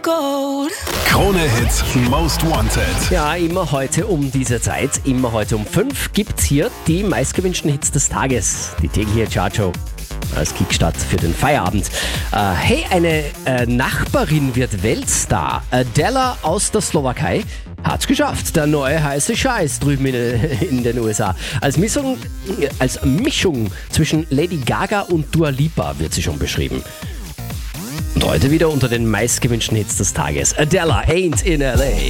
Krone Hits Most Wanted. Ja, immer heute um diese Zeit, immer heute um 5 gibt's hier die meistgewünschten Hits des Tages. Die tägliche Chartshow als Kickstart für den Feierabend. Hey, eine Nachbarin wird Weltstar. Adela aus der Slowakei hat's geschafft. Der neue heiße Scheiß drüben in den USA. Als Mischung zwischen Lady Gaga und Dua Lipa wird sie schon beschrieben. Und heute wieder unter den meistgewünschten Hits des Tages. Adela, Ain't in LA.